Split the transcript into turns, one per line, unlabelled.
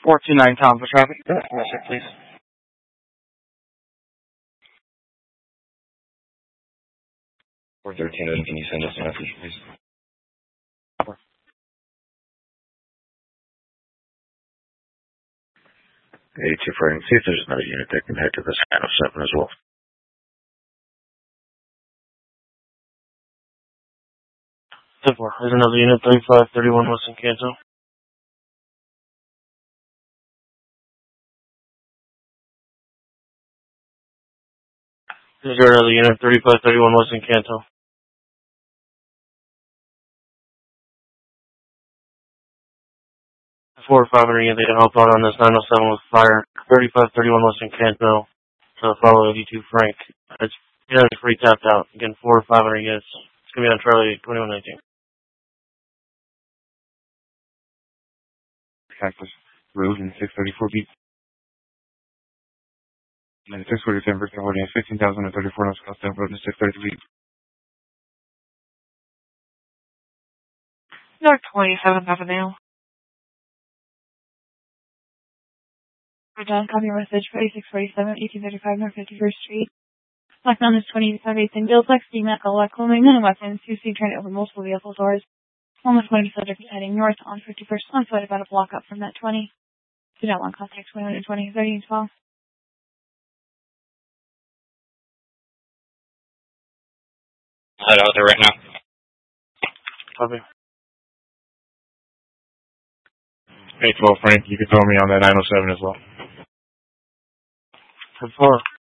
429 Tom for traffic. Message, please.
413, can you send us a message, please? 82 for see if there's another unit that can head to this 907 as well.
There's another unit, 3531 Western Canto. There's another unit, 3531 Western Canto. 4 or 500 unit, they can help out on this 907 with fire. 3531 Western Canto to follow 82 Frank. It's free tapped out. Again, 4 or 500 units. It's going to be on Charlie 2119.
Cactus Road and 634 beat. 9647 Bristol holding 15,034 North Scottsdale Road and 633 beat.
North 27th Avenue. We're done. Copy your message for 8647, 1835 North 51st Street. Lockdown is 25 in Billplex, DMAC, Clothing, and weapons. 2C turned over multiple vehicle doors. Almost 20 subjects heading north on 51st on foot, about a block up from that 20. Do not want contact 2120 30 and 12.
Head out there right now.
Copy.
Hey, 12 Frank, you can throw me on that 907 as well.
10-4.